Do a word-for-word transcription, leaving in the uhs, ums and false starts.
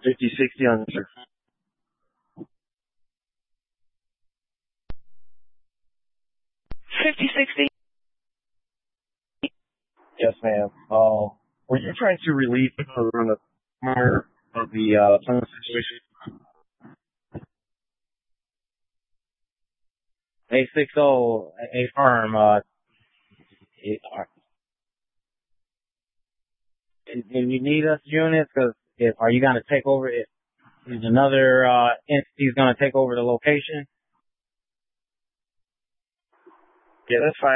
fifty sixty on the fifty sixty? Yes, ma'am. Uh, were you trying to relieve her from the fire of the uh, tunnel situation? eight sixty, a firm, uh, it, are, and you need us units, cause if, are you gonna take over it? Is another, uh, entity's gonna take over the location? Yeah, that's fine.